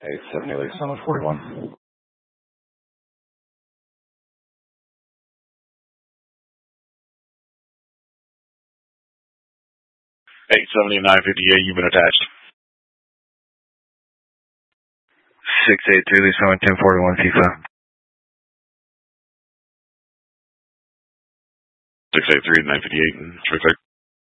870 Lake Summit 41. 870 958, you've been attached. 683 Lake Summit 1041 FIFA. 683 958, Troy Clark.